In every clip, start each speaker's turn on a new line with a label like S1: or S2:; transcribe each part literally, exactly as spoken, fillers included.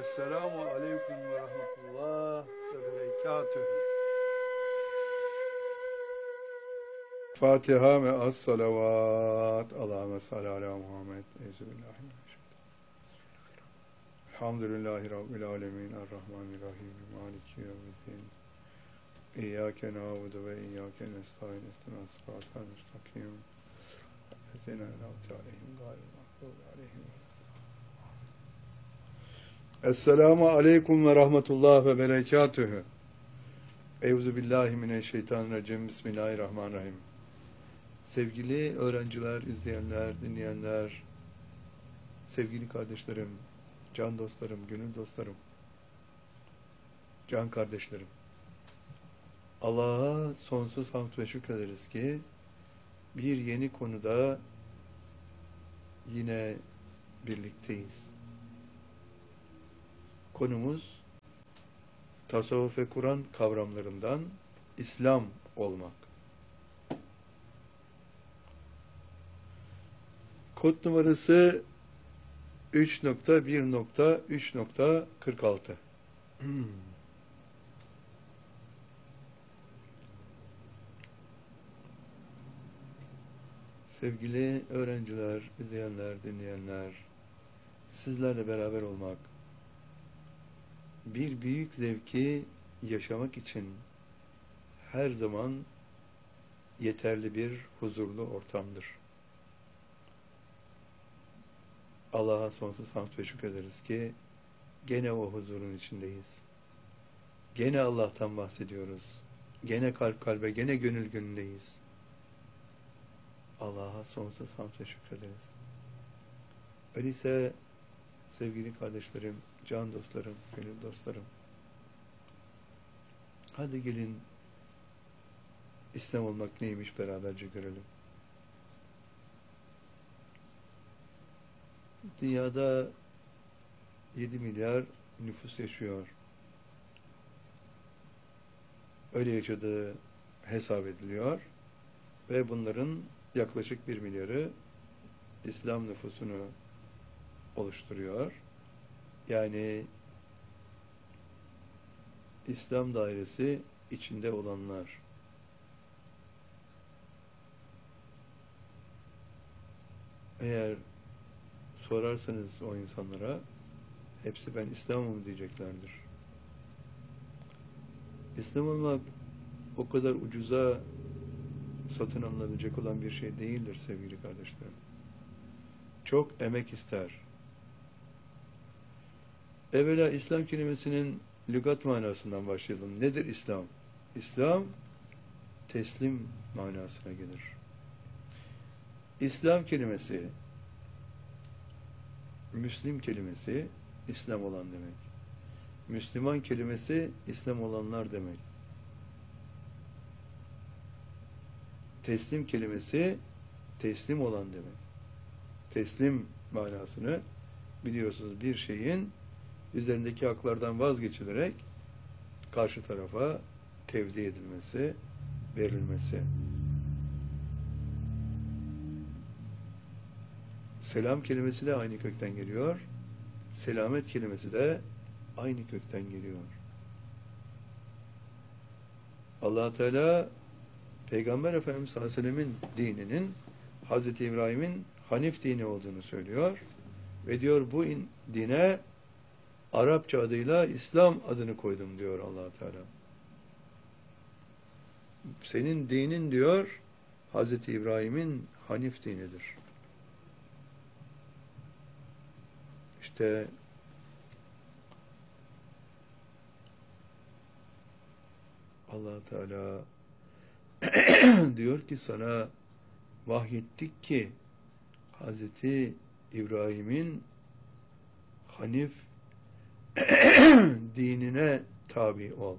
S1: Esselamu Aleyküm ve Rahmetullah ve Berekatühü. Fatiha ve as-salavat. Allahümme salli ala Muhammed. Euzubillahimineşşeytanirracim. Elhamdülillahi Rabbil alemin. Errahmanirrahim. Maliki yevmiddin. İyyâke na'budu ve iyyâke nestaîn. İhdinas sıratal müstakîm. Ellezîne en'amte aleyhim gayril mağdûbi aleyhim. Esselamu Aleyküm ve Rahmetullah ve Berekatühü. Euzubillahimineşşeytanirracim. Bismillahirrahmanirrahim. Sevgili öğrenciler, izleyenler, dinleyenler, sevgili kardeşlerim, can dostlarım, gönül dostlarım, can kardeşlerim. Allah'a sonsuz hamd ve şükrederiz ki bir yeni konuda yine birlikteyiz. Konumuz tasavvuf ve Kur'an kavramlarından İslam olmak. Kod numarası üç nokta bir nokta üç nokta kırk altı. Sevgili öğrenciler, izleyenler, dinleyenler, sizlerle beraber olmak, bir büyük zevki yaşamak için her zaman yeterli bir huzurlu ortamdır. Allah'a sonsuz hamd ve şükrederiz ki gene o huzurun içindeyiz. Gene Allah'tan bahsediyoruz. Gene kalp kalbe, gene gönül gönüldeyiz. Allah'a sonsuz hamd ve şükrederiz. Öyleyse sevgili kardeşlerim, can dostlarım, gönül dostlarım, hadi gelin İslam olmak neymiş beraberce görelim. Dünyada yedi milyar nüfus yaşıyor. Öyle yaşadığı hesap ediliyor ve bunların yaklaşık bir milyarı İslam nüfusunu oluşturuyor. Yani İslam dairesi içinde olanlar. Eğer sorarsanız o insanlara hepsi ben İslam'ım diyeceklerdir. İslam olmak o kadar ucuza satın alınabilecek olan bir şey değildir sevgili kardeşlerim. Çok emek ister. Evvela İslam kelimesinin lügat manasından başlayalım. Nedir İslam? İslam, teslim manasına gelir. İslam kelimesi, Müslim kelimesi, İslam olan demek. Müslüman kelimesi, İslam olanlar demek. Teslim kelimesi, teslim olan demek. Teslim manasını biliyorsunuz, bir şeyin üzerindeki haklardan vazgeçilerek karşı tarafa tevdi edilmesi, verilmesi. Selam kelimesi de aynı kökten geliyor. Selamet kelimesi de aynı kökten geliyor. Allah Teala Peygamber Efendimiz sallallahu aleyhi ve sellemin dininin Hazreti İbrahim'in Hanif dini olduğunu söylüyor ve diyor bu dine Arapça adıyla İslam adını koydum diyor Allah Teala. Senin dinin diyor Hazreti İbrahim'in Hanif dinidir. İşte Allah Teala diyor ki sana vahyettik ki Hazreti İbrahim'in Hanif dinine tabi ol.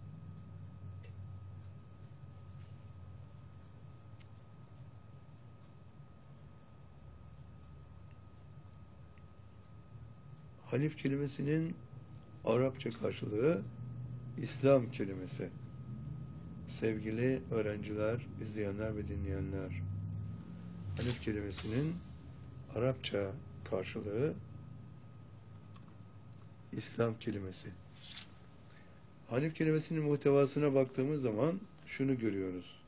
S1: Hanif kelimesinin Arapça karşılığı İslam kelimesi. Sevgili öğrenciler, izleyenler ve dinleyenler, Hanif kelimesinin Arapça karşılığı İslam kelimesi. Hanif kelimesinin muhtevasına baktığımız zaman şunu görüyoruz.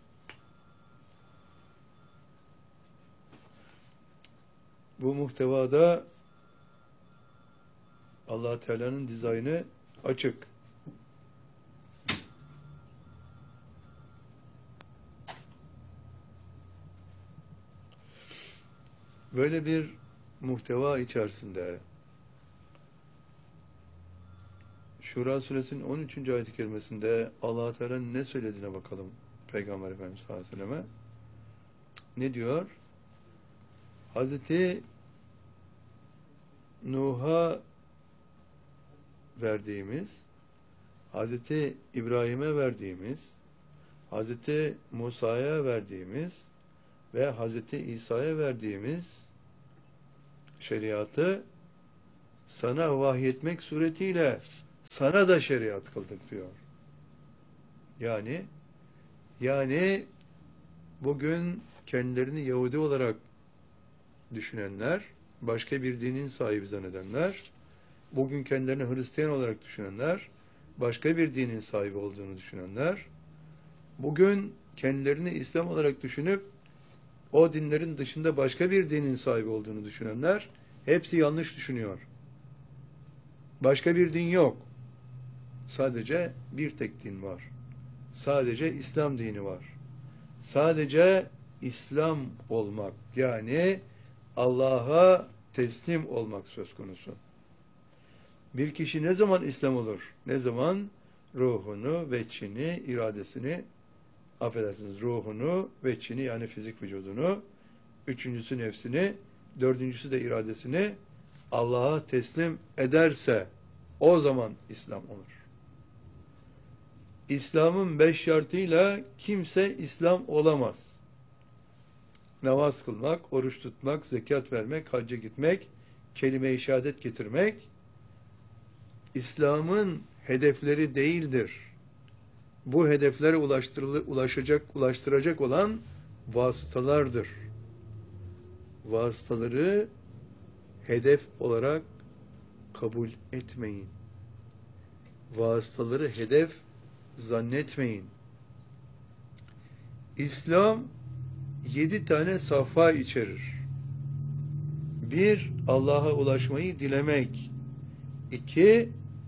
S1: Bu muhtevada Allah Teala'nın dizaynı açık. Böyle bir muhteva içerisinde Şura suresinin on üçüncü ayet-i kerimesinde Allah Teala'nın ne söylediğine bakalım Peygamber Efendimiz sallallahu aleyhi ve selleme. Ne diyor? Hazreti Nuh'a verdiğimiz, Hazreti İbrahim'e verdiğimiz, Hazreti Musa'ya verdiğimiz ve Hazreti İsa'ya verdiğimiz şeriatı sana vahyetmek suretiyle sana da şeriat kıldık diyor. Yani yani bugün kendilerini Yahudi olarak düşünenler, başka bir dinin sahibi zannedenler, bugün kendilerini Hristiyan olarak düşünenler, başka bir dinin sahibi olduğunu düşünenler, bugün kendilerini İslam olarak düşünüp o dinlerin dışında başka bir dinin sahibi olduğunu düşünenler, hepsi yanlış düşünüyor. Başka bir din yok. Sadece bir tek din var. Sadece İslam dini var. Sadece İslam olmak, yani Allah'a teslim olmak söz konusu. Bir kişi ne zaman İslam olur? Ne zaman ruhunu, veçini, iradesini, affedersiniz, ruhunu, veçini yani fizik vücudunu, üçüncüsü nefsini, dördüncüsü de iradesini Allah'a teslim ederse o zaman İslam olur. İslam'ın beş şartıyla kimse İslam olamaz. Namaz kılmak, oruç tutmak, zekat vermek, hacca gitmek, kelime-i şehadet getirmek İslam'ın hedefleri değildir. Bu hedeflere ulaşacak, ulaştıracak olan vasıtalardır. Vasıtaları hedef olarak kabul etmeyin. Vasıtaları hedef zannetmeyin. İslam yedi tane safha içerir. Bir, Allah'a ulaşmayı dilemek. İki,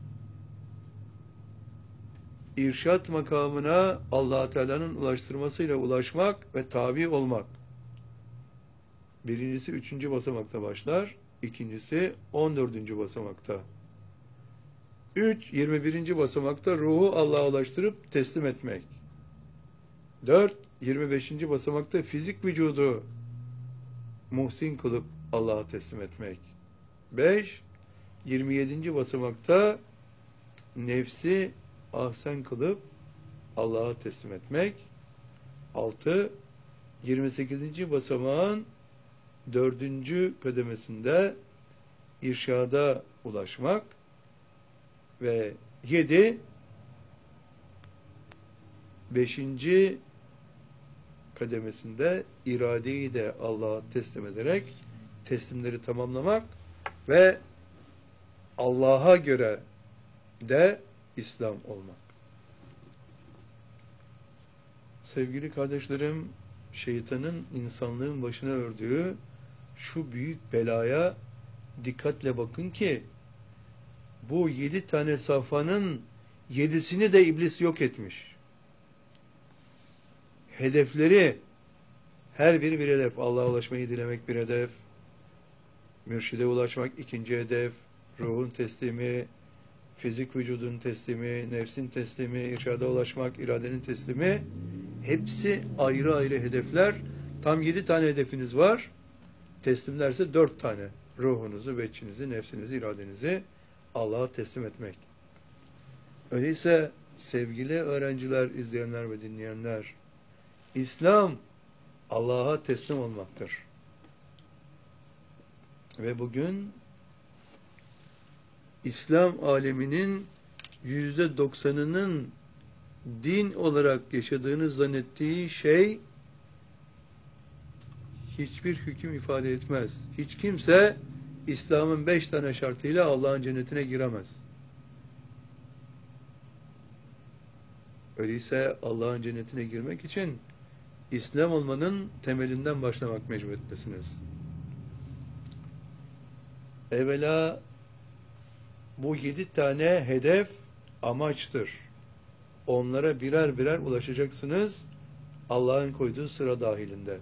S1: irşat makamına Allah Teala'nın ulaştırmasıyla ulaşmak ve tabi olmak. Birincisi üçüncü basamakta başlar. İkincisi on dördüncü basamakta. Üç, yirmi birinci basamakta ruhu Allah'a ulaştırıp teslim etmek. Dört, yirmi beşinci basamakta fizik vücudu muhsin kılıp Allah'a teslim etmek. Beş, yirmi yedinci basamakta nefsi ahsen kılıp Allah'a teslim etmek. Altı, yirmi sekizinci basamağın dördüncü kademesinde irşada ulaşmak. Ve yedi, beşinci kademesinde iradeyi de Allah'a teslim ederek teslimleri tamamlamak ve Allah'a göre de İslam olmak. Sevgili kardeşlerim, şeytanın insanlığın başına ördüğü şu büyük belaya dikkatle bakın ki bu yedi tane safhanın yedisini de iblis yok etmiş. Hedefleri her biri bir hedef. Allah'a ulaşmayı dilemek bir hedef. Mürşide ulaşmak ikinci hedef. Ruhun teslimi, fizik vücudun teslimi, nefsin teslimi, irşada ulaşmak, iradenin teslimi. Hepsi ayrı ayrı hedefler. Tam yedi tane hedefiniz var. Teslimlerse dört tane. Ruhunuzu, veçinizi, nefsinizi, iradenizi Allah'a teslim etmek. Öyleyse sevgili öğrenciler, izleyenler ve dinleyenler, İslam Allah'a teslim olmaktır. Ve bugün İslam aleminin yüzde doksanının din olarak yaşadığını zannettiği şey hiçbir hüküm ifade etmez. Hiç kimse İslam'ın beş tane şartıyla Allah'ın cennetine giremez. Öyleyse Allah'ın cennetine girmek için İslam olmanın temelinden başlamak mecburiyetindesiniz. Evvela bu yedi tane hedef amaçtır. Onlara birer birer ulaşacaksınız Allah'ın koyduğu sıra dahilinde.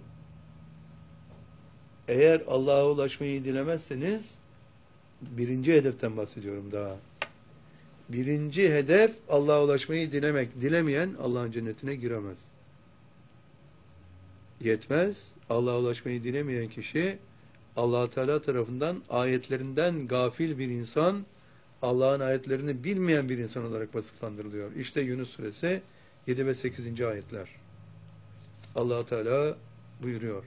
S1: Eğer Allah'a ulaşmayı dilemezseniz, birinci hedeften bahsediyorum daha. Birinci hedef Allah'a ulaşmayı dilemek. Dilemeyen Allah'ın cennetine giremez. Yetmez. Allah'a ulaşmayı dilemeyen kişi Allah Teala tarafından ayetlerinden gafil bir insan, Allah'ın ayetlerini bilmeyen bir insan olarak vasıflandırılıyor. İşte Yunus suresi yedi ve sekizinci ayetler. Allah Teala buyuruyor.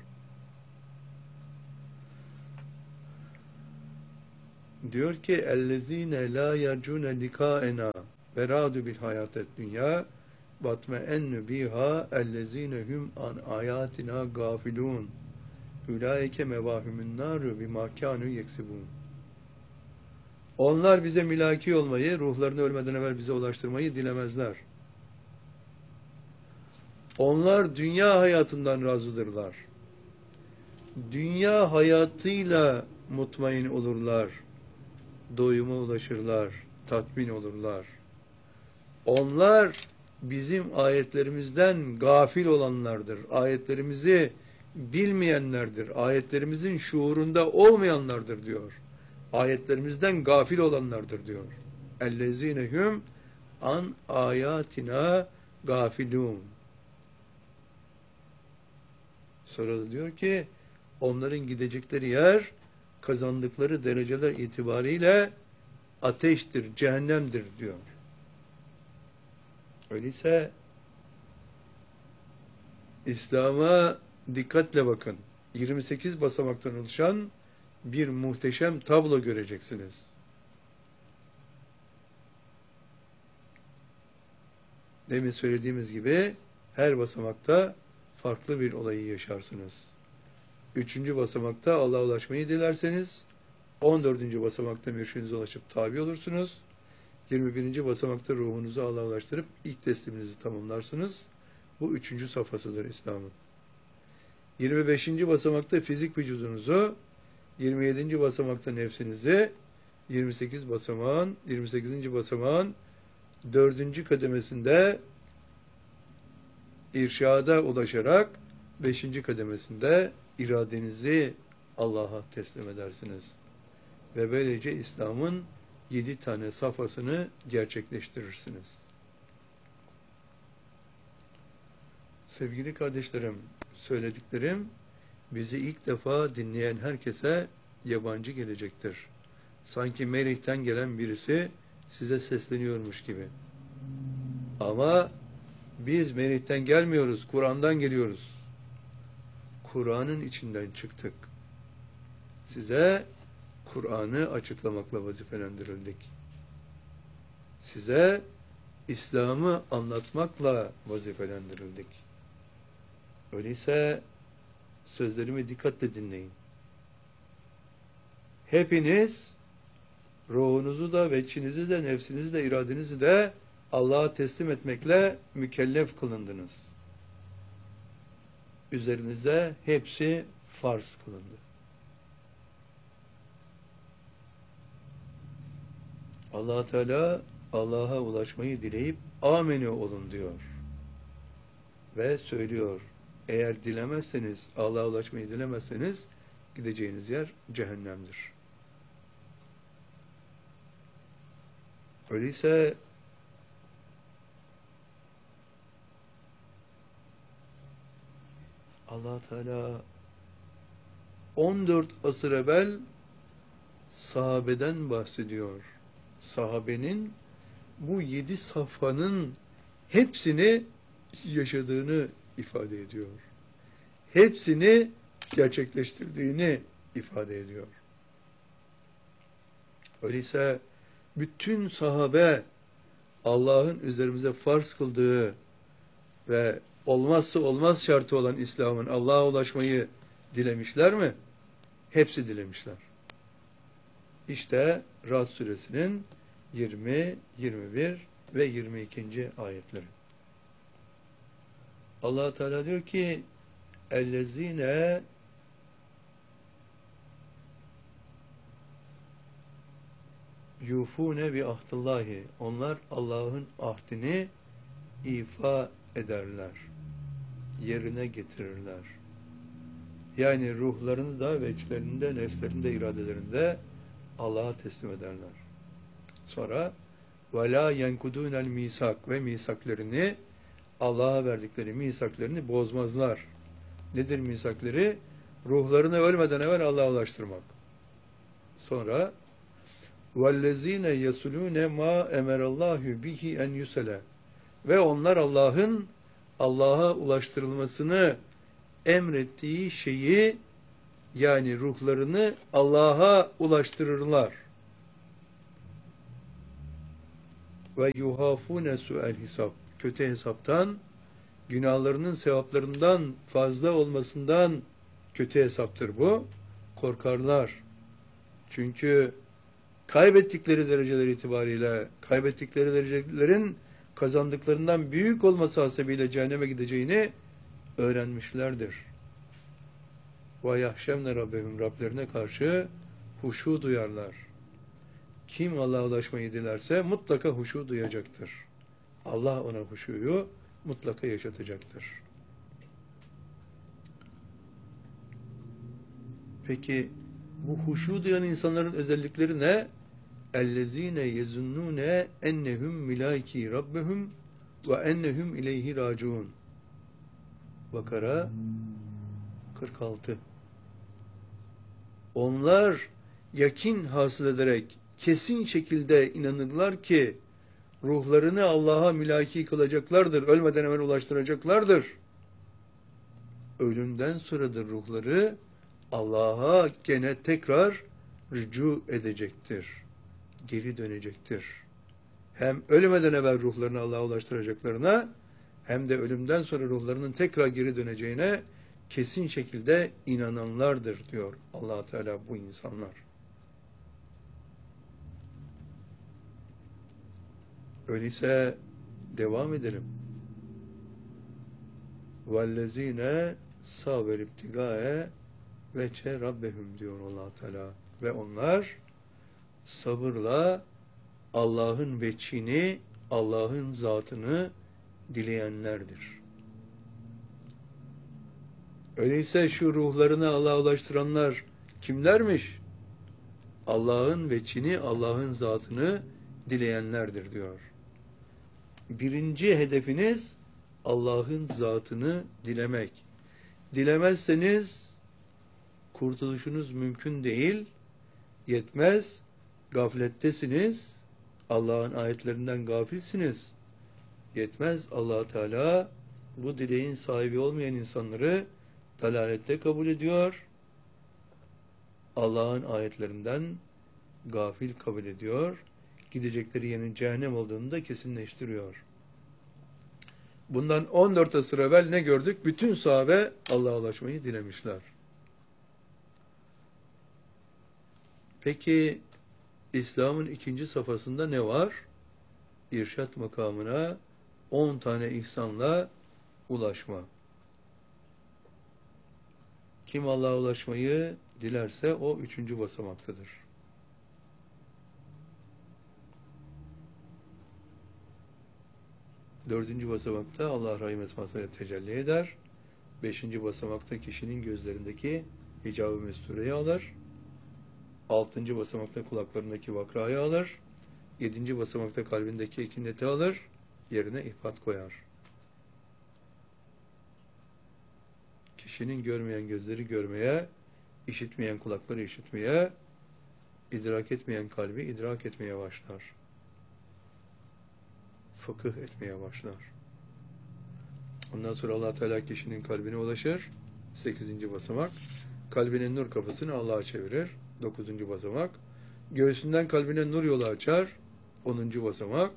S1: Diyor ki ellezine la yercune likaena ve radu bil hayatet dünya vatme'ennu biha ellezine hum an ayatina gafilun ulaike mevahumun naru bima kanu yeksibun. Onlar bize mülaki olmayı, ruhlarını ölmeden evvel bize ulaştırmayı dilemezler. Onlar dünya hayatından razıdırlar. Dünya hayatıyla mutmain olurlar. Doyuma ulaşırlar, tatmin olurlar. Onlar bizim ayetlerimizden gafil olanlardır. Ayetlerimizi bilmeyenlerdir. Ayetlerimizin şuurunda olmayanlardır diyor. Ayetlerimizden gafil olanlardır diyor. Ellezinehum an ayatina gafilun. Sonra da diyor ki onların gidecekleri yer kazandıkları dereceler itibariyle ateştir, cehennemdir diyor. Öyleyse İslam'a dikkatle bakın. yirmi sekiz basamaktan oluşan bir muhteşem tablo göreceksiniz. Demin söylediğimiz gibi her basamakta farklı bir olayı yaşarsınız. Üçüncü basamakta Allah'a ulaşmayı dilerseniz, on dördüncü basamakta mürşidinize ulaşıp tabi olursunuz. yirmi birinci basamakta ruhunuzu Allah'a ulaştırıp ilk tesliminizi tamamlarsınız. Bu üçüncü safhasıdır İslam'ın. yirmi beşinci basamakta fizik vücudunuzu, yirmi yedinci basamakta nefsinizi, yirmi sekiz basamağın, yirmi sekizinci basamağın dördüncü kademesinde irşada ulaşarak beşinci kademesinde iradenizi Allah'a teslim edersiniz. Ve böylece İslam'ın yedi tane safhasını gerçekleştirirsiniz. Sevgili kardeşlerim, söylediklerim bizi ilk defa dinleyen herkese yabancı gelecektir. Sanki Merih'ten gelen birisi size sesleniyormuş gibi. Ama biz Merih'ten gelmiyoruz, Kur'an'dan geliyoruz. Kur'an'ın içinden çıktık. Size Kur'an'ı açıklamakla vazifelendirildik. Size İslam'ı anlatmakla vazifelendirildik. Öyleyse sözlerimi dikkatle dinleyin. Hepiniz ruhunuzu da, veçinizi de, nefsinizi de, iradenizi de Allah'a teslim etmekle mükellef kılındınız. Üzerinize hepsi farz kılındı. Allah Teala Allah'a ulaşmayı dileyip amenü olun diyor. Ve söylüyor, eğer dilemezseniz, Allah'a ulaşmayı dilemezseniz gideceğiniz yer cehennemdir. Öyleyse Allah Teala on dört asır evvel sahabeden bahsediyor. Sahabenin bu yedi safhanın hepsini yaşadığını ifade ediyor. Hepsini gerçekleştirdiğini ifade ediyor. Öyleyse bütün sahabe Allah'ın üzerimize farz kıldığı ve olmazsa olmaz şartı olan İslam'ın Allah'a ulaşmayı dilemişler mi? Hepsi dilemişler. İşte Ra'd suresinin yirmi, yirmi bir ve yirmi ikinci ayetleri. Allah Teala diyor ki ellezine yufune bi ahdillahi, onlar Allah'ın ahdini ifa ederler, yerine getirirler. Yani ruhlarını da ve içlerinde, nefslerinde, iradelerinde Allah'a teslim ederler. Sonra وَلَا يَنْكُدُونَ الْمِيسَاكِ, ve misaklerini, Allah'a verdikleri misaklerini bozmazlar. Nedir misakleri? Ruhlarını ölmeden evvel Allah'a ulaştırmak. Sonra وَالَّذ۪ينَ يَسُلُونَ مَا اَمَرَ اللّٰهُ بِهِ اَنْ يُسَلَى, ve onlar Allah'ın Allah'a ulaştırılmasını emrettiği şeyi, yani ruhlarını Allah'a ulaştırırlar. Ve yuhafune su'el hisab, kötü hesaptan, günahlarının sevaplarından fazla olmasından kötü hesaptır bu. Korkarlar. Çünkü kaybettikleri dereceler itibariyle, kaybettikleri derecelerin kazandıklarından büyük olması hasebiyle cehenneme gideceğini öğrenmişlerdir. Ve yahşemne rabbehum, Rablerine karşı huşu duyarlar. Kim Allah'a ulaşmayı dilerse mutlaka huşu duyacaktır. Allah ona huşuyu mutlaka yaşatacaktır. Peki bu huşu duyan insanların özellikleri ne? اَلَّذ۪ينَ يَزُنُّونَ اَنَّهُمْ مِلَائِكِي رَبَّهُمْ وَاَنَّهُمْ اِلَيْهِ رَاجُونَ. Bakara kırk altı. Onlar yakin hasıl ederek kesin şekilde inanırlar ki ruhlarını Allah'a mülaki kılacaklardır, ölmeden evvel ulaştıracaklardır. Ölümden sonradır ruhları Allah'a gene tekrar rücu edecektir, geri dönecektir. Hem ölmeden evvel ruhlarını Allah'a ulaştıracaklarına, hem de ölümden sonra ruhlarının tekrar geri döneceğine kesin şekilde inananlardır diyor Allah Teala bu insanlar. Öyleyse devam edelim. وَالَّذ۪ينَ صَابَرْ اِبْتِغَاءَ وَجْهَ رَبَّهُمْ diyor Allah Teala. Ve onlar sabırla Allah'ın veçhini, Allah'ın zatını dileyenlerdir. Öyleyse şu ruhlarını Allah'a ulaştıranlar kimlermiş? Allah'ın veçhini, Allah'ın zatını dileyenlerdir diyor. Birinci hedefiniz Allah'ın zatını dilemek. Dilemezseniz kurtuluşunuz mümkün değil, yetmez, gaflettesiniz, Allah'ın ayetlerinden gafilsiniz. Yetmez, Allah Teala bu dileğin sahibi olmayan insanları dalalette kabul ediyor, Allah'ın ayetlerinden gafil kabul ediyor, gidecekleri yerin cehennem olduğunu da kesinleştiriyor. Bundan on dört asır evvel ne gördük? Bütün sahabe Allah'a ulaşmayı dilemişler. Peki İslam'ın ikinci safhasında ne var? İrşad makamına on tane ihsanla ulaşma. Kim Allah'a ulaşmayı dilerse o üçüncü basamaktadır. Dördüncü basamakta Allah rahim esmasıyla tecelli eder. Beşinci basamakta kişinin gözlerindeki hicab-ı mestureyi alır. Altıncı basamakta kulaklarındaki vakrayı alır. Yedinci basamakta kalbindeki ekineti alır. Yerine ihbat koyar. Kişinin görmeyen gözleri görmeye, işitmeyen kulakları işitmeye, idrak etmeyen kalbi idrak etmeye başlar. Fıkıh etmeye başlar. Ondan sonra Allah Teala kişinin kalbine ulaşır. Sekizinci basamak. Kalbinin nur kapısını Allah'a çevirir. Dokuzuncu basamak. Göğsünden kalbine nur yolu açar. Onuncu basamak.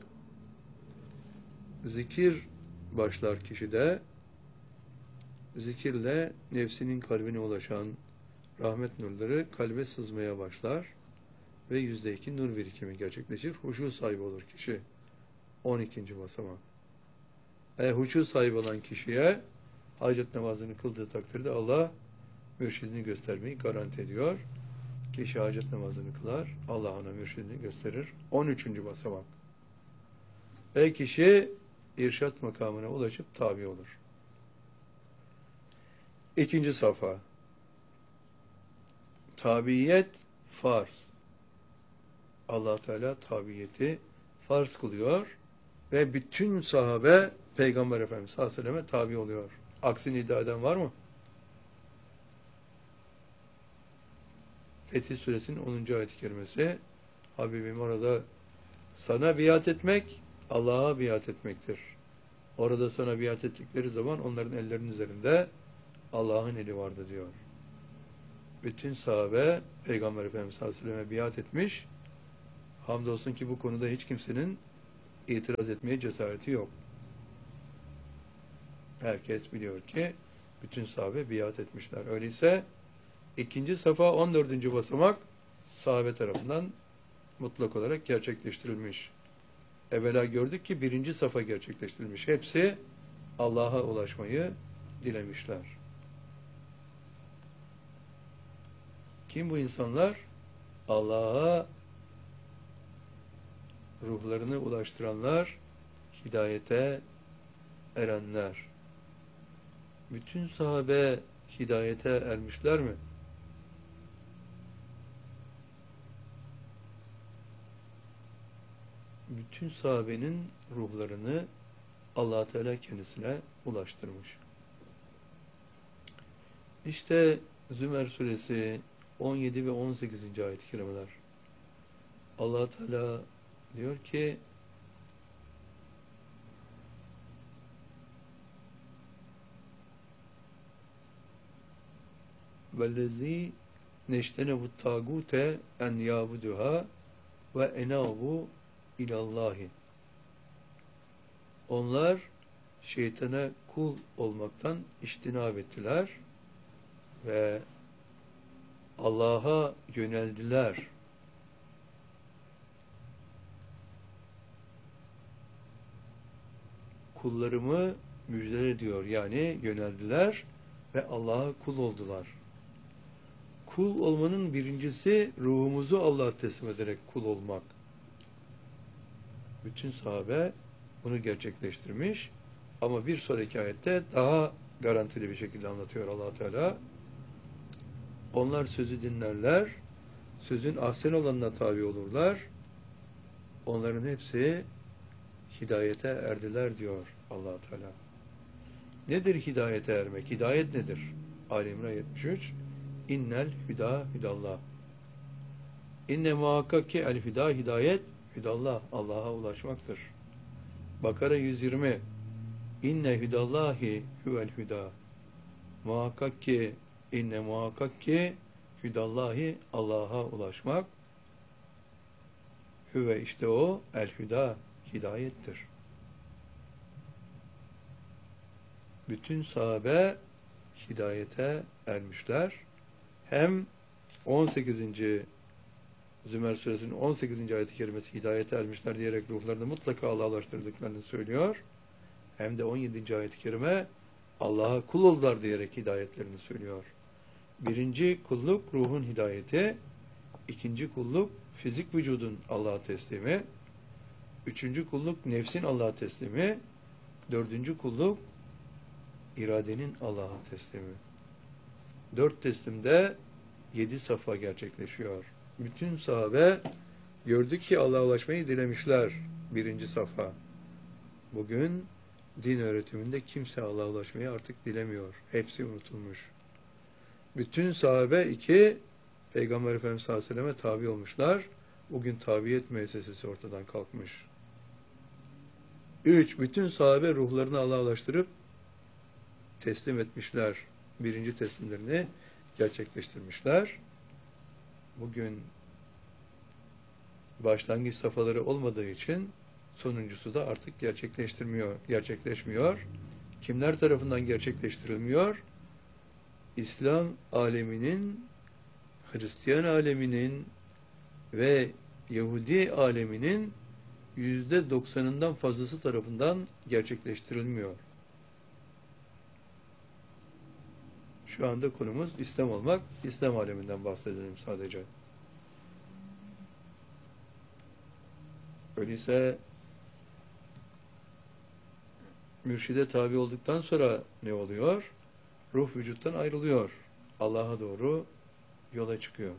S1: Zikir başlar kişide. Zikirle nefsinin kalbine ulaşan rahmet nurları kalbe sızmaya başlar. ve yüzde iki nur birikimi gerçekleşir. Huşu sahibi olur kişi. on ikinci basamak. E, huşu sahibi olan kişiye hacet namazını kıldığı takdirde Allah mürşidini göstermeyi garanti ediyor. Kişi hacet namazını kılar, Allah ona mürşidini gösterir. on üçüncü basamak. Ve kişi irşat makamına ulaşıp tabi olur. İkinci safa. Tabiyet farz. Allah Teala tabiyeti farz kılıyor ve bütün sahabe Peygamber Efendimiz sallallahu aleyhi ve selleme tabi oluyor. Aksini iddia eden var mı? Fetih Suresinin onuncu ayet-i kerimesi, Habibim orada sana biat etmek, Allah'a biat etmektir. Orada sana biat ettikleri zaman onların ellerinin üzerinde Allah'ın eli vardı diyor. Bütün sahabe Peygamber Efendimiz sallallahu aleyhi ve selleme biat etmiş. Hamdolsun ki bu konuda hiç kimsenin itiraz etmeye cesareti yok. Herkes biliyor ki bütün sahabe biat etmişler. Öyleyse ikinci safa on dördüncü basamak sahabe tarafından mutlak olarak gerçekleştirilmiş. Evvela gördük ki birinci safa gerçekleştirilmiş. Hepsi Allah'a ulaşmayı dilemişler. Kim bu insanlar? Allah'a ruhlarını ulaştıranlar, hidayete erenler. Bütün sahabe hidayete ermişler mi? Bütün sahabenin ruhlarını Allah Teala kendisine ulaştırmış. İşte Zümer suresi on yedi ve on sekizinci ayet-i kerimeler. Allah Teala diyor ki vellezî neştenebu tâgûte en yâbuduhâ ve enâbu ilallâhi. Onlar şeytana kul olmaktan iştinab ettiler ve Allah'a yöneldiler. Kullarımı müjdele ediyor. Yani yöneldiler ve Allah'a kul oldular. Kul olmanın birincisi ruhumuzu Allah'a teslim ederek kul olmak. Bütün sahabe bunu gerçekleştirmiş. Ama bir sonraki ayette daha garantili bir şekilde anlatıyor Allah Teala. Onlar sözü dinlerler, sözün ahsen olanına tabi olurlar. Onların hepsi hidayete erdiler diyor Allah Teala. Nedir hidayete ermek? Hidayet nedir? Ali İmran yetmiş üç. İnnel hüda hüdallah. İnne muhakkak ki el hüda hidayet hüdallah. Allah'a ulaşmaktır. Bakara yüz yirmi. İnne hüdallahi huvel hüda. Muhakkak ki inne muhakkak ki hüdallahi Allah'a ulaşmak. Hüve işte o el hüda hidayettir. Bütün sahabe hidayete ermişler. Hem on sekizinci Zümer suresinin on sekizinci ayet-i kerimesi hidayete ermişler diyerek ruhlarını mutlaka Allah'a ulaştırdıklarını söylüyor. Hem de on yedinci ayet-i kerime Allah'a kul oldular diyerek hidayetlerini söylüyor. Birinci kulluk ruhun hidayeti, ikinci kulluk fizik vücudun Allah'a teslimi, üçüncü kulluk nefsin Allah'a teslimi, dördüncü kulluk iradenin Allah'a teslimi. Dört teslimde yedi safa gerçekleşiyor. Bütün sahabe gördük ki Allah'a ulaşmayı dilemişler. Birinci safa. Bugün din öğretiminde kimse Allah'a ulaşmayı artık dilemiyor. Hepsi unutulmuş. Bütün sahabe iki, Peygamber Efendimiz sallallahu aleyhi ve selleme tabi olmuşlar. Bugün tabiyet müessesesi ortadan kalkmış. Üç, bütün sahabe ruhlarını Allah'a ulaştırıp teslim etmişler. Birinci teslimlerini gerçekleştirmişler. Bugün başlangıç safhaları olmadığı için sonuncusu da artık gerçekleştirmiyor, gerçekleşmiyor. Kimler tarafından gerçekleştirilmiyor? İslam aleminin, Hristiyan aleminin ve Yahudi aleminin yüzde doksanından fazlası tarafından gerçekleştirilmiyor. Şu anda konumuz İslam olmak. İslam aleminden bahsedelim sadece. Öyleyse mürşide tabi olduktan sonra ne oluyor? Ruh vücuttan ayrılıyor. Allah'a doğru yola çıkıyor.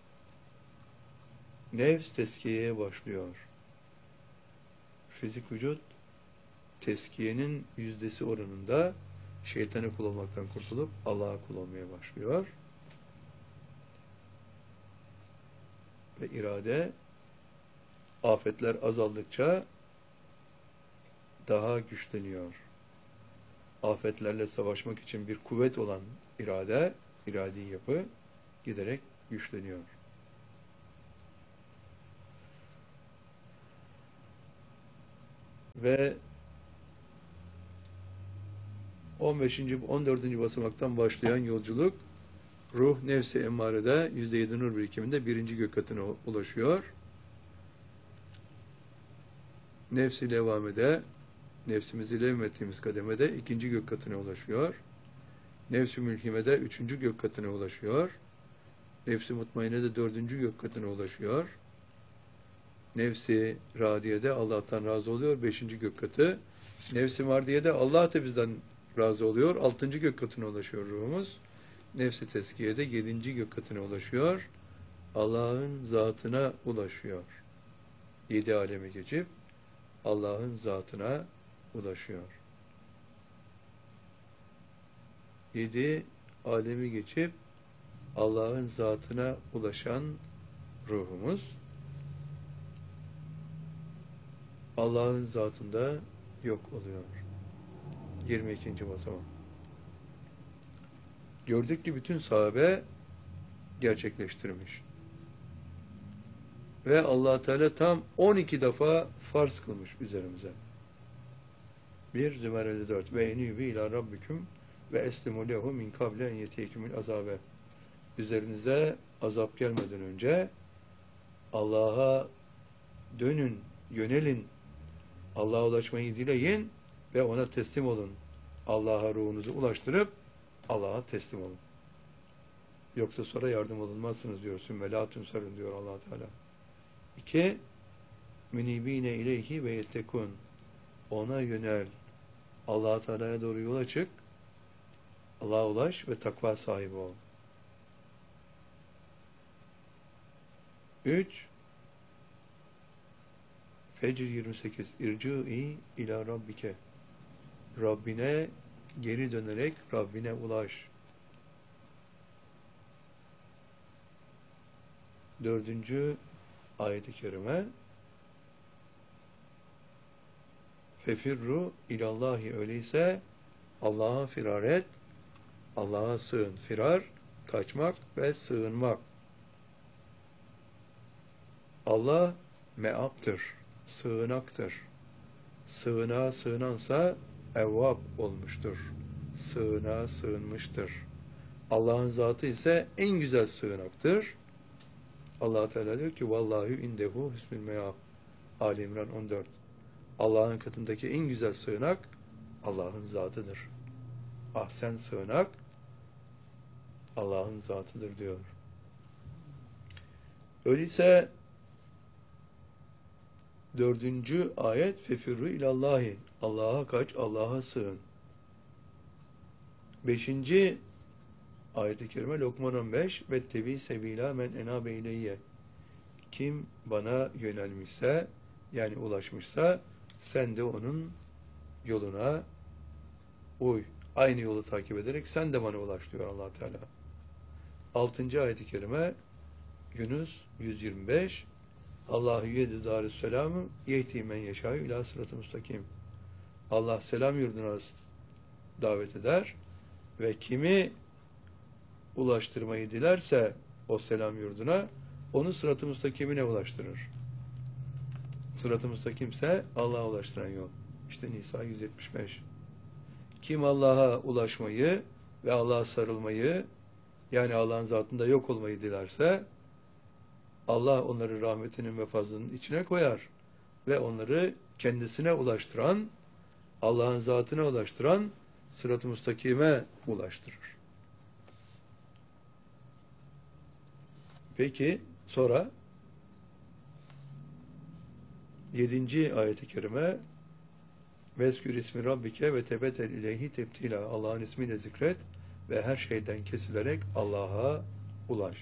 S1: Nefs tezkiyeye başlıyor. Fizik vücut tezkiyenin yüzdesi oranında şeytanı kul olmaktan kurtulup Allah'a kul olmaya başlıyor. Ve irade afetler azaldıkça daha güçleniyor. Afetlerle savaşmak için bir kuvvet olan irade, iradi yapı giderek güçleniyor. Ve on beşinci on dördüncü basamaktan başlayan yolculuk ruh nefsi emmarede yüzde yedi nur birikiminde birinci gök katına ulaşıyor. Nefsi levamede, nefsimizi levmettiğimiz kademede ikinci gök katına ulaşıyor. Nefsi mülhimede üçüncü gök katına ulaşıyor. Nefsi mutmainede dördüncü gök katına ulaşıyor. Nefsi radiyede Allah'tan razı oluyor, beşinci gök katı. Nefsi mardiyede Allah da bizden razı oluyor, altıncı gök katına ulaşıyor ruhumuz. Nefsi tezkiyede yedinci gök katına ulaşıyor. Allah'ın zatına ulaşıyor. Yedi alemi geçip Allah'ın zatına ulaşıyor. Yedi alemi geçip Allah'ın zatına ulaşan ruhumuz Allah'ın zatında yok oluyor. yirmi ikinci basamak. Gördük ki bütün sahabe gerçekleştirmiş. Ve Allah Teala tam on iki defa farz kılmış üzerimize. bir Zümer elli dört ve enîbî ilâ rabbiküm ve eslimû lehu min kable en yetîkümül azâbe. Üzerinize azap gelmeden önce Allah'a dönün, yönelin, Allah'a ulaşmayı dileyin ve ona teslim olun. Allah'a ruhunuzu ulaştırıp Allah'a teslim olun. Yoksa sonra yardım olunmazsınız diyor. Sümmelatun sarın diyor Allah Teala. İki, münibine ileyhi ve yettekun. Ona yönel. Allah Teala'ya doğru yola çık. Allah'a ulaş ve takva sahibi ol. Üç, Fecr yirmi sekiz. İrci'i ila rabbike. Rabbine geri dönerek Rabbine ulaş. Dördüncü ayet-i kerime Fefirru ilallahi, öyleyse Allah'a firar et, Allah'a sığın. Firar, kaçmak ve sığınmak. Allah meaptır, sığınaktır. Sığınağa sığınansa evvab olmuştur. Sığınağa sığınmıştır. Allah'ın zatı ise en güzel sığınaktır. Allah Teala diyor ki vallahu indehu husnul meab. Ali İmran on dört. Allah'ın katındaki en güzel sığınak Allah'ın zatıdır. Ahsen sığınak Allah'ın zatıdır diyor. Öyleyse dördüncü ayet fefirru ilallahi. Allah'a kaç, Allah'a sığın. Beşinci ayet-i kerime Lokman on beş ve tebi sebila men enabe ileyye. Kim bana yönelmişse, yani ulaşmışsa, sen de onun yoluna uy. Aynı yolu takip ederek sen de bana ulaş diyor Allah Teala. Altıncı ayet-i kerime Yunus yüz yirmi beş. Allahu yedü darüsselamu yehdi men yeşâ'u ilâ sırat-ı mustakim. Allah selam yurduna davet eder ve kimi ulaştırmayı dilerse o selam yurduna onu sırat-ı mustakimine ulaştırır. Sırat-ı mustakimse Allah'a ulaştıran yol. İşte Nisa yüz yetmiş beş. Kim Allah'a ulaşmayı ve Allah'a sarılmayı, yani Allah'ın zatında yok olmayı dilerse Allah onları rahmetinin ve fazlının içine koyar ve onları kendisine ulaştıran, Allah'ın zatına ulaştıran sırat-ı müstakime ulaştırır. Peki sonra yedinci ayet-i kerime Veskür ismi Rabbike ve tebetel ileyhi tebtila. Allah'ın ismiyle zikret ve her şeyden kesilerek Allah'a ulaş.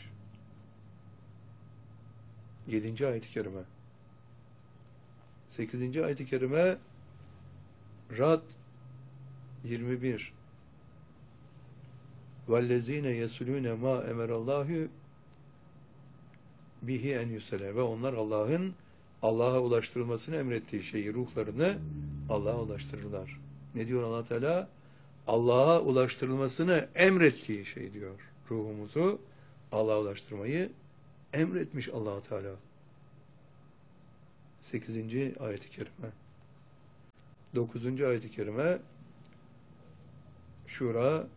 S1: Yedinci ayet-i kerime. Sekizinci ayet-i kerime Rad yirmi bir. Vellezine yesulune ma emerallahu bihi en yusele. Ve onlar Allah'ın Allah'a ulaştırılmasını emrettiği şeyi, ruhlarını Allah'a ulaştırırlar. Ne diyor Allah Teala? Allah'a ulaştırılmasını emrettiği şey diyor. Ruhumuzu Allah'a ulaştırmayı emretmiş Allah Teala. sekizinci ayet-i kerime. dokuzuncu ayet-i kerime Şura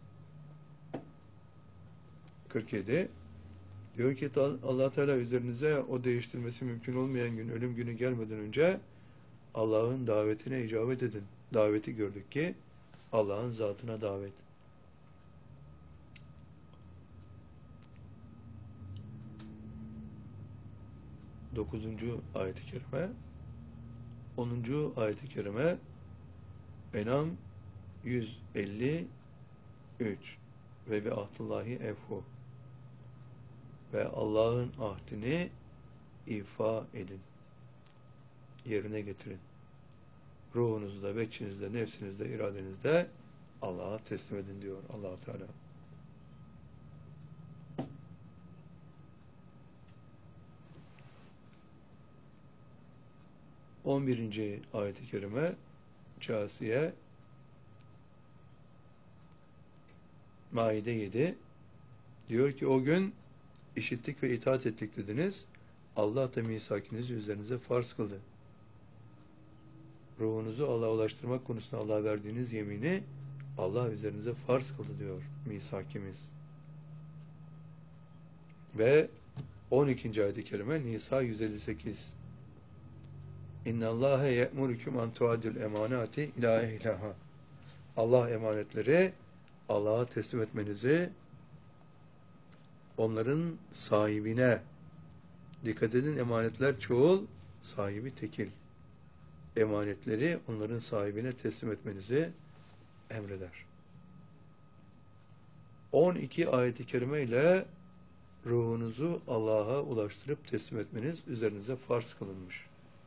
S1: kırk yedi. Diyor ki Allah Teala üzerinize o değiştirmesi mümkün olmayan gün, ölüm günü gelmeden önce Allah'ın davetine icabet edin. Daveti gördük ki Allah'ın zatına davet. Dokuzuncu ayet-i kerime. Onuncu ayet-i kerime Enam yüz elli üç ve bi ahdillahi efhu. Ve Allah'ın ahdini ifa edin. Yerine getirin. Ruhunuzda, bekçinizde, nefsinizde, iradenizde Allah'a teslim edin diyor Allah Teala. on birinci ayet-i kerime Câsiye Maide yedi diyor ki o gün işittik ve itaat ettik dediniz. Allah da misakinizi üzerinize farz kıldı. Ruhunuzu Allah'a ulaştırmak konusunda Allah'a verdiğiniz yemini Allah üzerinize farz kıldı diyor misakimiz. Ve on ikinci ayet-i kerime Nisa yüz elli sekiz. İnnallâhe ye'murüküm an tuadül emanati ilâ ehliha. Allah emanetleri Allah'a teslim etmenizi, onların sahibine, dikkat edin emanetler çoğul, sahibi tekil. Emanetleri onların sahibine teslim etmenizi emreder. on iki ayet-i kerime ile ruhunuzu Allah'a ulaştırıp teslim etmeniz üzerinize farz kılınmış.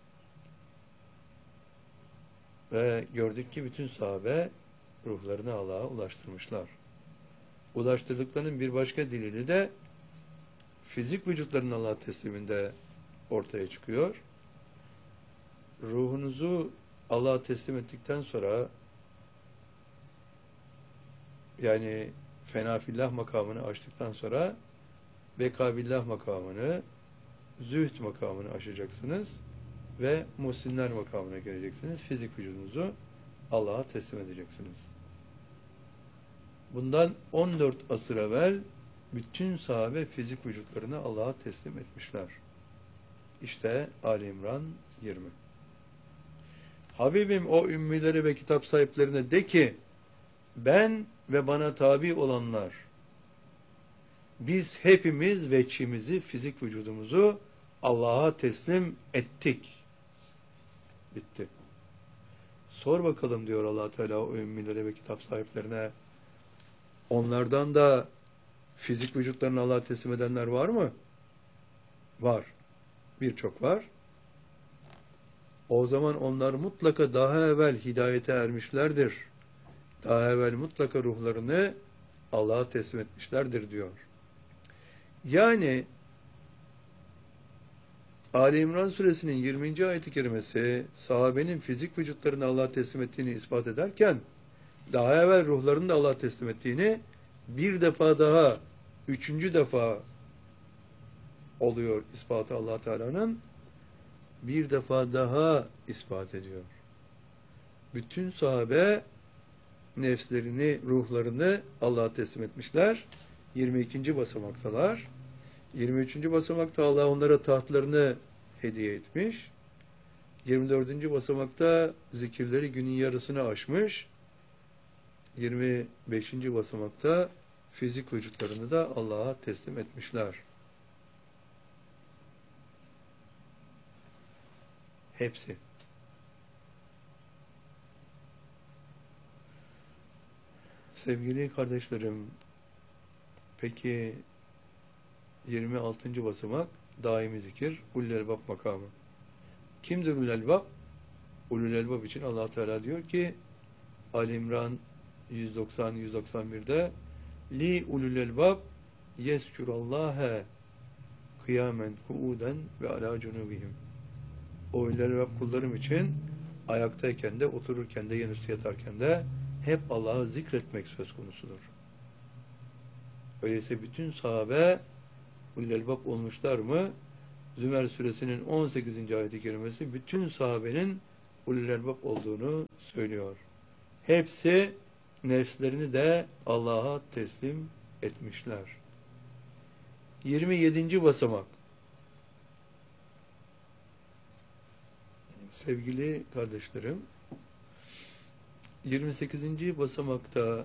S1: Ve gördük ki bütün sahabe ruhlarını Allah'a ulaştırmışlar. Ulaştırdıklarının bir başka delili de fizik vücutlarının Allah'a tesliminde ortaya çıkıyor. Ruhunuzu Allah'a teslim ettikten sonra yani fenafillah makamını aştıktan sonra bekabillah makamını, zühd makamını aşacaksınız ve muhsinler makamına geleceksiniz. Fizik vücudunuzu Allah'a teslim edeceksiniz. Bundan on dört asır evvel bütün sahabe fizik vücutlarını Allah'a teslim etmişler. İşte Ali İmran yirmi. Habibim o ümmilere ve kitap sahiplerine de ki ben ve bana tabi olanlar biz hepimiz veçimizi, fizik vücudumuzu Allah'a teslim ettik. Bitti. Sor bakalım diyor Allah Teala o ümmilere ve kitap sahiplerine. Onlardan da fizik vücutlarını Allah'a teslim edenler var mı? Var. Birçok var. O zaman onlar mutlaka daha evvel hidayete ermişlerdir. Daha evvel mutlaka ruhlarını Allah'a teslim etmişlerdir diyor. Yani Ali İmran suresinin yirminci ayet-i kerimesi sahabenin fizik vücutlarını Allah'a teslim ettiğini ispat ederken daha evvel ruhlarını da Allah'a teslim ettiğini bir defa daha, üçüncü defa oluyor ispatı Allah Teala'nın. Bir defa daha ispat ediyor. Bütün sahabe nefslerini, ruhlarını Allah'a teslim etmişler. yirmi ikinci basamaktalar. yirmi üçüncü basamakta Allah onlara tahtlarını hediye etmiş. yirmi dördüncü basamakta zikirleri günün yarısını aşmış. yirmi beşinci basamakta fizik vücutlarını da Allah'a teslim etmişler. Hepsi. Sevgili kardeşlerim, peki yirmi altıncı basamak daimi zikir, ulul elbab makamı. Kimdir ulul elbab? Ulul elbab için Allah Teala diyor ki Ali İmran yüz doksan yüz doksan bir'de li ulul elbab yezkurallâhe kıyamen kuuden ve alâ cunubihim. O ulul elbab kullarım için ayaktayken de, otururken de, yanüstü yatarken de hep Allah'ı zikretmek söz konusudur. Öyleyse bütün sahabe ulul elbab olmuşlar mı? Zümer suresinin on sekizinci ayet-i kerimesi bütün sahabenin ulul elbab olduğunu söylüyor. Hepsi nefslerini de Allah'a teslim etmişler. yirmi yedinci basamak. Sevgili kardeşlerim, yirmi sekizinci basamakta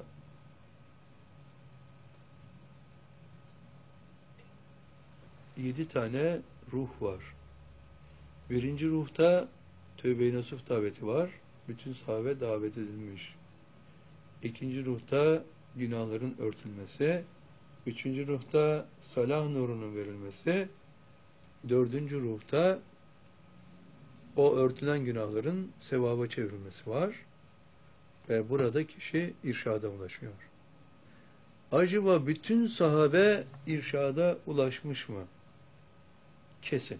S1: yedi tane ruh var. Birinci ruhta Tövbe-i Nasuh daveti var. Bütün sahabe davet edilmiş. İkinci ruhta günahların örtülmesi. Üçüncü ruhta salah nurunun verilmesi. Dördüncü ruhta o örtülen günahların sevaba çevrilmesi var. Ve burada kişi irşada ulaşıyor. Acaba bütün sahabe irşada ulaşmış mı? Kesin.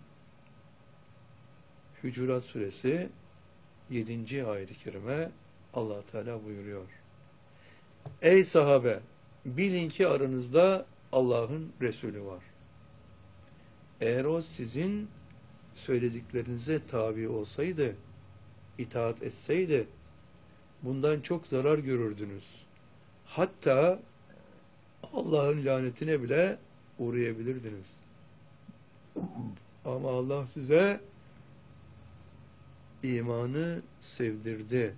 S1: Hucurat suresi yedinci ayet-i kerime Allah Teala buyuruyor. Ey sahabe! Bilin ki aranızda Allah'ın Resulü var. Eğer o sizin söylediklerinize tabi olsaydı, itaat etseydi, bundan çok zarar görürdünüz. Hatta Allah'ın lanetine bile uğrayabilirdiniz. Ama Allah size imanı sevdirdi.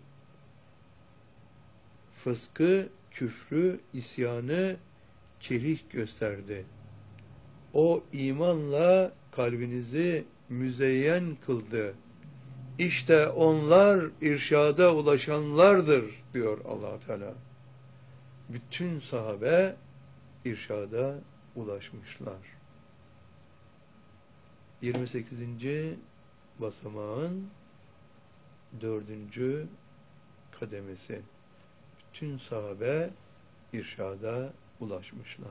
S1: Fıskı, küfrü, isyanı kerih gösterdi. O imanla kalbinizi müzeyyen kıldı. İşte onlar irşada ulaşanlardır diyor Allah Teala. Bütün sahabe irşada ulaşmışlar. yirmi sekizinci basamağın dördüncü kademesi. Bütün sahabe irşada ulaşmışlar.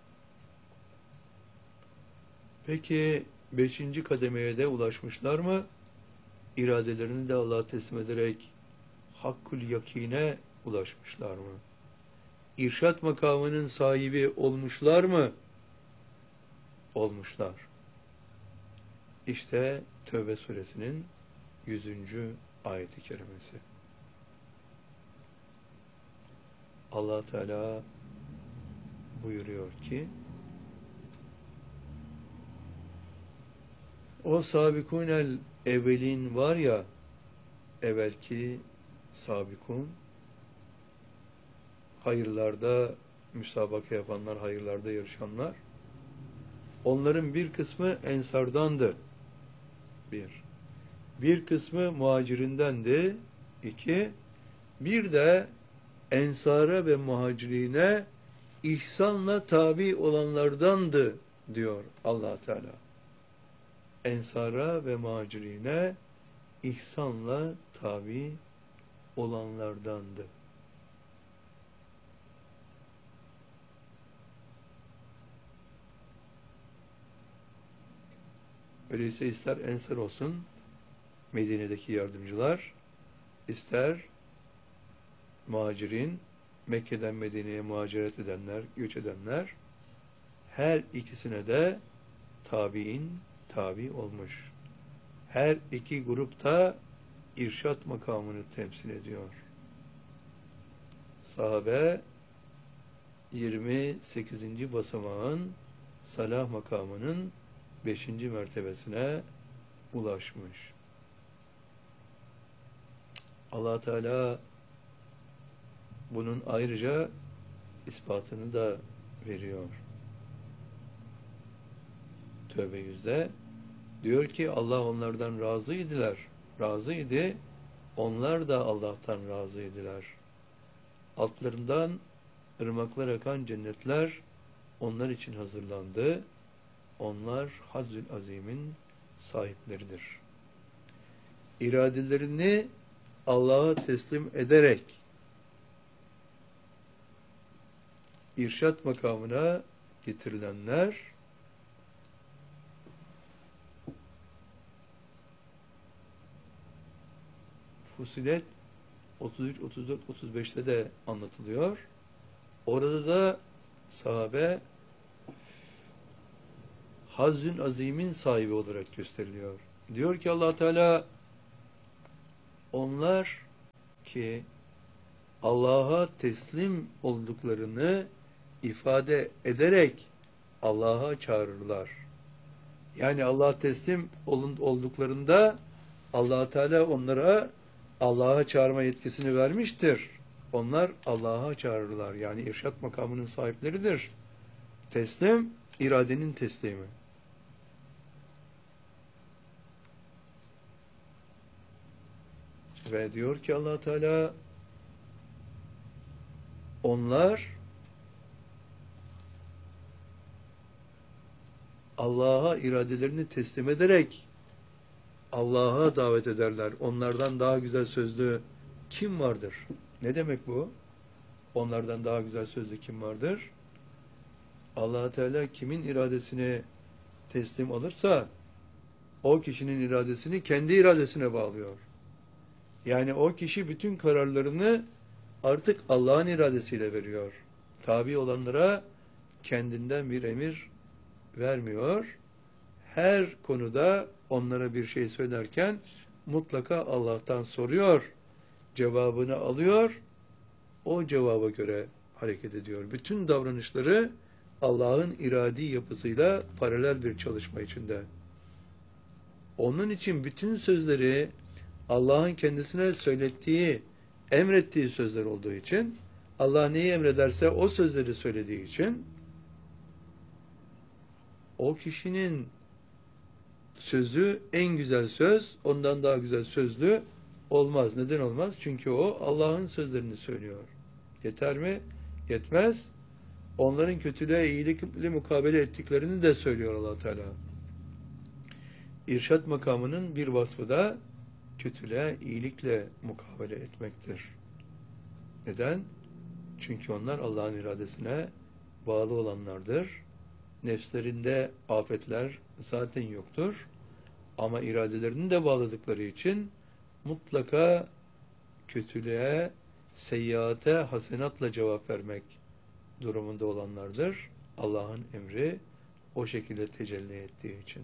S1: Peki beşinci kademeye de ulaşmışlar mı? İradelerini de Allah'a teslim ederek hakkul yakine ulaşmışlar mı? İrşat makamının sahibi olmuşlar mı? Olmuşlar. İşte Tövbe suresinin yüzüncü ayet-i kerimesi. Allah Teala buyuruyor ki o sabikunel evvelin var ya, evvelki sabikun, hayırlarda müsabaka yapanlar, hayırlarda yarışanlar, onların bir kısmı ensardandı. Bir. Bir kısmı muhacirindendi. İki. Bir de ensara ve muhacirine ihsanla tabi olanlardandı diyor Allah Teala. Ensara ve muhacirine ihsanla tabi olanlardandı. Öyleyse ister ensar olsun Medine'deki yardımcılar, ister muhacirin, Mekke'den Medine'ye muhaciret edenler, göç edenler, her ikisine de tabi'in tabi olmuş. Her iki grupta irşat makamını temsil ediyor. Sahabe yirmi sekizinci basamağın salah makamının beşinci mertebesine ulaşmış. Allah Teala bunun ayrıca ispatını da veriyor. Tövbe yüzde diyor ki Allah onlardan razıydılar. Razıydı. Onlar da Allah'tan razıydılar. Altlarından ırmaklar akan cennetler onlar için hazırlandı. Onlar Hazzül Azim'in sahipleridir. İradelerini Allah'a teslim ederek irşat makamına getirilenler Fusilet otuz üç, otuz dört, otuz beşte de anlatılıyor. Orada da sahabe Hazzün Azim'in sahibi olarak gösteriliyor. Diyor ki Allah Teala onlar ki Allah'a teslim olduklarını ifade ederek Allah'a çağırırlar. Yani Allah'a teslim olduklarında Allah Teala onlara Allah'a çağırma yetkisini vermiştir. Onlar Allah'a çağırırlar. Yani irşat makamının sahipleridir. Teslim, iradenin teslimi. Ve diyor ki Allah Teala onlar Allah'a iradelerini teslim ederek Allah'a davet ederler. Onlardan daha güzel sözlü kim vardır? Ne demek bu? Onlardan daha güzel sözlü kim vardır? Allah Teala kimin iradesine teslim alırsa o kişinin iradesini kendi iradesine bağlıyor. Yani o kişi bütün kararlarını artık Allah'ın iradesiyle veriyor. Tabi olanlara kendinden bir emir vermiyor. Her konuda onlara bir şey söylerken mutlaka Allah'tan soruyor. Cevabını alıyor. O cevaba göre hareket ediyor. Bütün davranışları Allah'ın iradi yapısıyla paralel bir çalışma içinde. Onun için bütün sözleri Allah'ın kendisine söylettiği, emrettiği sözler olduğu için, Allah neyi emrederse o sözleri söylediği için, o kişinin sözü en güzel söz, ondan daha güzel sözlü olmaz. Neden olmaz? Çünkü o Allah'ın sözlerini söylüyor. Yeter mi? Yetmez. Onların kötülüğe iyilikle mukabele ettiklerini de söylüyor Allah Teala. İrşad makamının bir vasfı da kötülüğe iyilikle mukabele etmektir. Neden? Çünkü onlar Allah'ın iradesine bağlı olanlardır. Nefslerinde afetler zaten yoktur. Ama iradelerini de bağladıkları için mutlaka kötülüğe, seyyiate, hasenatla cevap vermek durumunda olanlardır. Allah'ın emri o şekilde tecelli ettiği için.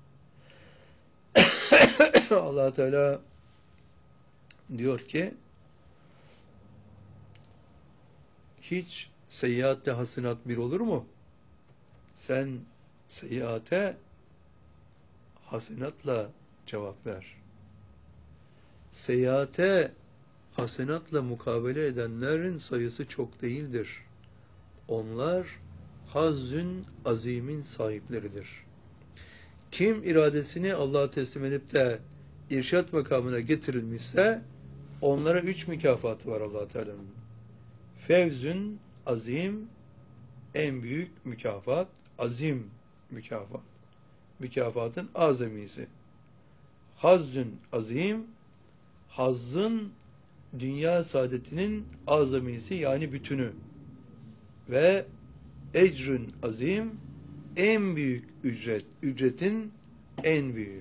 S1: Allah Teala diyor ki hiç seyyiatle hasenat bir olur mu? Sen seyyiate hasenatla cevap ver. Seyyiate hasenatla mukabele edenlerin sayısı çok değildir. Onlar Hazzün Azim'in sahipleridir. Kim iradesini Allah'a teslim edip de irşat makamına getirilmişse onlara üç mükafatı var Allah Teala'nın. Fevzün azim, en büyük mükafat, azim mükafat. Mükafatın azamisi. Hazzün azim, hazzın dünya saadetinin azamisi yani bütünü. Ve ecrün azim, en büyük ücret, ücretin en büyüğü.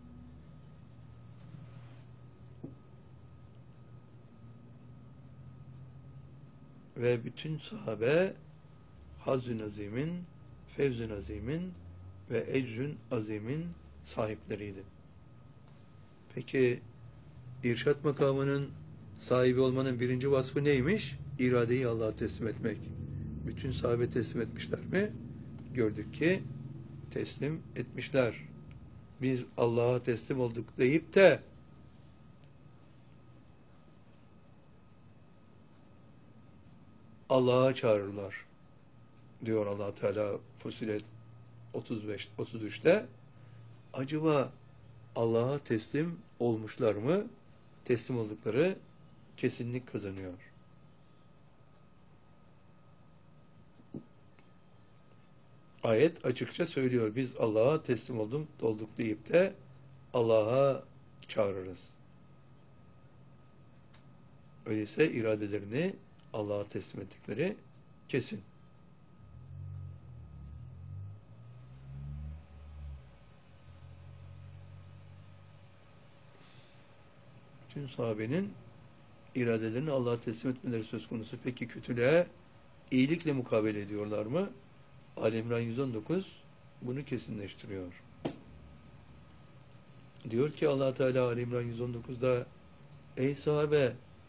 S1: Ve bütün sahabe Hazzün Azim'in, Fevzün Azim'in ve Ecrün Azim'in sahipleriydi. Peki irşat makamının sahibi olmanın birinci vasfı neymiş? İradeyi Allah'a teslim etmek. Bütün sahabe teslim etmişler mi? gördük ki teslim etmişler. Biz Allah'a teslim olduk deyip de Allah'a çağırırlar diyor Allah Teala Fussilet otuz beş otuz üçte. Acaba Allah'a teslim olmuşlar mı? Teslim oldukları kesinlik kazanıyor. Ayet açıkça söylüyor. Biz Allah'a teslim oldum, olduk deyip de Allah'a çağırırız. Öyleyse iradelerini Allah'a teslim ettikleri kesin. Bütün sahabenin iradelerini Allah'a teslim etmeleri söz konusu. Peki kötülüğe iyilikle mukabele ediyorlar mı? Ali İmran yüz on dokuz bunu kesinleştiriyor. Diyor ki Allah Teala Ali İmran yüz on dokuzda ey sahabe